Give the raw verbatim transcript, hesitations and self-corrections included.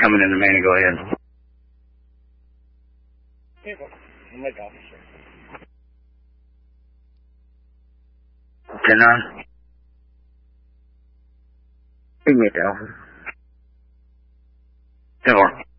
coming in the main. Go ahead. Turn on. Give me the officer. Ten four.